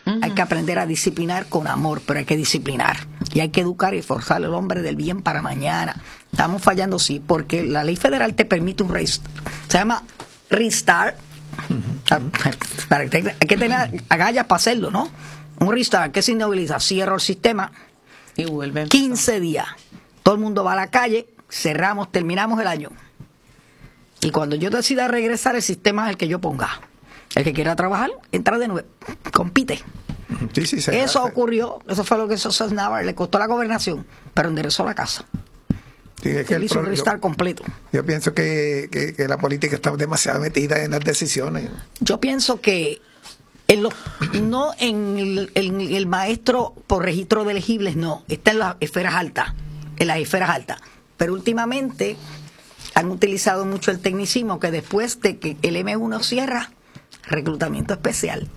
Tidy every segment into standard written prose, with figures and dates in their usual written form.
Hay que aprender a disciplinar con amor, pero hay que disciplinar. Y hay que educar y forzar al hombre del bien para mañana. Estamos fallando, sí, porque la ley federal te permite un restart. Se llama restart. Hay que tener agallas para hacerlo, ¿no? Un restart, ¿qué significa? Cierro el sistema y vuelve 15 días. Todo el mundo va a la calle, cerramos, terminamos el año. Y cuando yo decida regresar, el sistema es el que yo ponga. El que quiera trabajar, entra de nuevo, compite. Sí, eso ocurrió, eso fue lo que hizo Sosnavar, le costó la gobernación, pero enderezó la casa. Sí, es que él hizo un restart completo. Yo pienso que la política está demasiado metida en las decisiones. Yo pienso que no en el maestro por registro de elegibles, no, está en las esferas altas, pero últimamente han utilizado mucho el tecnicismo, que después de que el M1 cierra, reclutamiento especial.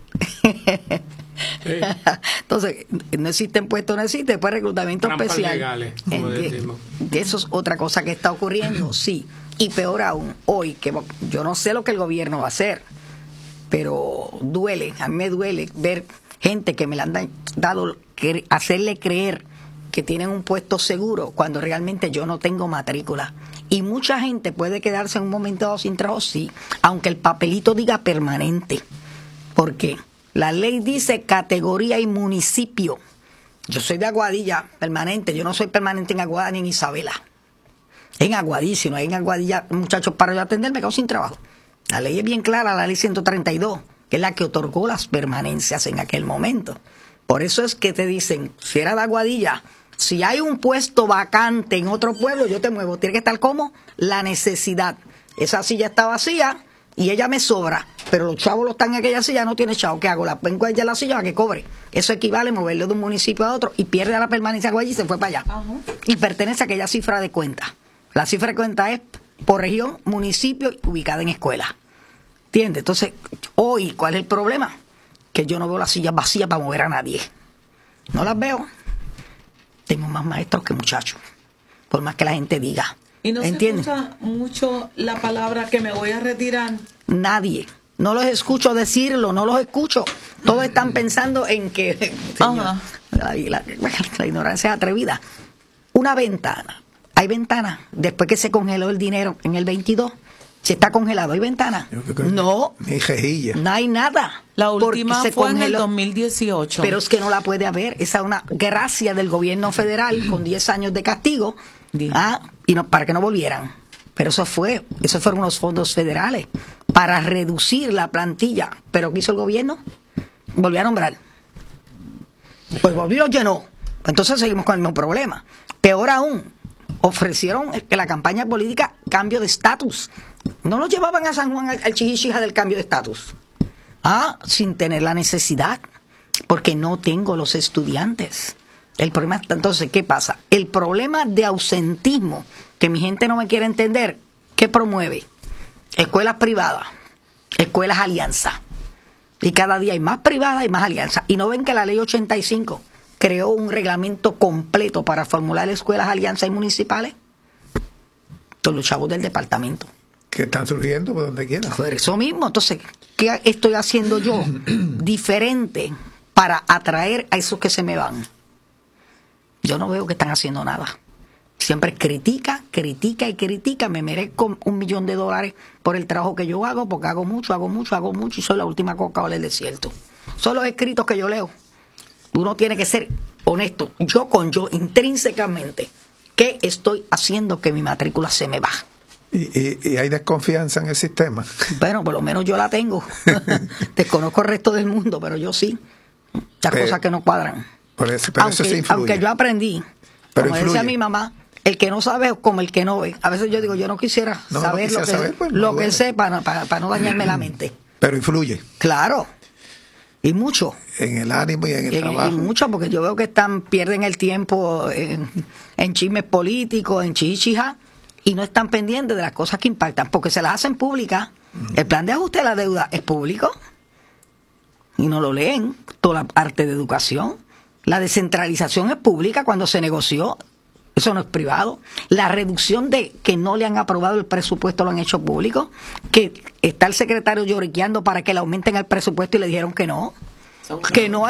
Entonces, no existen puestos, no existe, después reclutamiento trampas especial. Legales, como decimos. Eso es otra cosa que está ocurriendo, sí. Y peor aún, hoy, que yo no sé lo que el gobierno va a hacer, pero duele, a mí me duele ver gente que me la han dado, hacerle creer que tienen un puesto seguro cuando realmente yo no tengo matrícula. Y mucha gente puede quedarse en un momento dado sin trabajo, sí, aunque el papelito diga permanente. ¿Por qué? La ley dice categoría y municipio. Yo soy de Aguadilla, permanente. Yo no soy permanente en Aguada ni en Isabela. En Aguadilla, si no hay en Aguadilla muchachos para yo atender, me quedo sin trabajo. La ley es bien clara, la ley 132, que es la que otorgó las permanencias en aquel momento. Por eso es que te dicen, si era de Aguadilla, si hay un puesto vacante en otro pueblo, yo te muevo. Tiene que estar como la necesidad. Esa silla está vacía y ella me sobra, pero los chavos los están en aquella silla, no tiene chavo. ¿Qué hago? La pongo ella en la silla para que cobre. Eso equivale a moverlo de un municipio a otro y pierde la permanencia y se fue para allá. Y pertenece a aquella cifra de cuenta. La cifra de cuenta es por región, municipio, ubicada en escuela. ¿Entiendes? Entonces, hoy, ¿cuál es el problema? Que yo no veo las sillas vacías para mover a nadie. No las veo. Tengo más maestros que muchachos, por más que la gente diga. ¿Y no ¿entiendes? se escucha mucho la palabra que me voy a retirar? Nadie. No los escucho decirlo, no los escucho. Todos están pensando en que... Señor, la ignorancia es atrevida. Una ventana. Hay ventanas. Después que se congeló el dinero en el 22, se está congelado. ¿Hay ventana? No. Ni rejilla. No hay nada. La última fue en el 2018. Pero es que no la puede haber. Esa es una gracia del gobierno federal con 10 años de castigo. Y no, para que no volvieran. Pero esos fueron unos fondos federales para reducir la plantilla. ¿Pero qué hizo el gobierno? Volvió a nombrar. Pues volvió, llenó. Entonces seguimos con el mismo problema. Peor aún, ofrecieron que la campaña política cambio de estatus. No lo llevaban a San Juan al chichichija del cambio de estatus. Sin tener la necesidad. Porque no tengo los estudiantes. El problema es, entonces, ¿qué pasa? El problema de ausentismo, que mi gente no me quiere entender, ¿qué promueve? Escuelas privadas, escuelas alianzas. Y cada día hay más privadas y más alianzas. Y no ven que la ley 85 creó un reglamento completo para formular escuelas, alianzas y municipales. Todos los chavos del departamento. Que están surgiendo por donde quiera. Por eso mismo, entonces, ¿qué estoy haciendo yo diferente para atraer a esos que se me van? Yo no veo que están haciendo nada. Siempre critica, me merezco $1 millón por el trabajo que yo hago, porque hago mucho y soy la última Coca-Cola del desierto. Son los escritos que yo leo. Uno tiene que ser honesto, yo intrínsecamente, ¿qué estoy haciendo que mi matrícula se me baja? ¿Y hay desconfianza en el sistema? Bueno, por lo menos yo la tengo. Desconozco el resto del mundo, pero yo sí. Las cosas que no cuadran. Pero eso sí influye. Aunque yo aprendí, pero como influye. decía mi mamá, el que no sabe es como el que no ve. A veces yo digo, yo no quisiera saber lo que sé para no dañarme la mente. Pero influye. Claro. Y mucho. En el ánimo y en el trabajo. Y mucho, porque yo veo que pierden el tiempo en chismes políticos, en chichija, y no están pendientes de las cosas que impactan, porque se las hacen públicas. El plan de ajuste de la deuda es público. Y no lo leen. Toda la parte de educación. La descentralización es pública cuando se negoció. Eso no es privado. La reducción de que no le han aprobado el presupuesto lo han hecho público. Que está el secretario lloriqueando para que le aumenten el presupuesto y le dijeron que no. Que no